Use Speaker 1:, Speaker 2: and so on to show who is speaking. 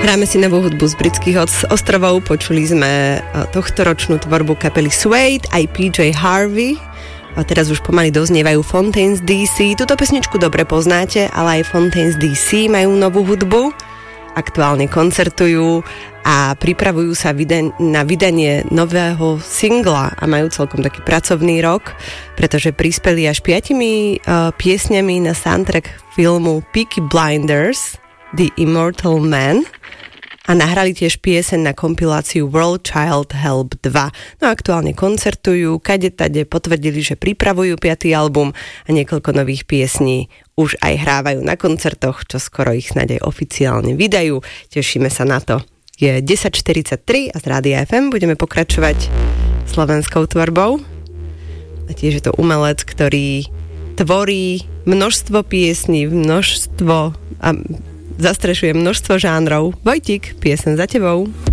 Speaker 1: Hráme si novú hudbu z britských ostrovov, počuli sme tohtoročnú tvorbu kapely Suede, aj PJ Harvey. A teraz už pomaly doznievajú Fontaines DC. Túto pesničku dobre poznáte, ale aj Fontaines DC majú novú hudbu. Aktuálne koncertujú a pripravujú sa na vydanie nového singla a majú celkom taký pracovný rok, pretože prispeli až 5 piesňami na soundtrack filmu Peaky Blinders, The Immortal Man, a nahrali tiež pieseň na kompiláciu World Child Help 2. No aktuálne koncertujú, kade-tade potvrdili, že pripravujú 5. album a niekoľko nových piesní už aj hrávajú na koncertoch, čo skoro ich snáď aj oficiálne vydajú. Tešíme sa na to. Je 10:43 a z Rádia FM budeme pokračovať slovenskou tvorbou. A tiež je to umelec, ktorý tvorí množstvo piesní, zastrešuje množstvo žánrov. Vojtík, pieseň za tebou.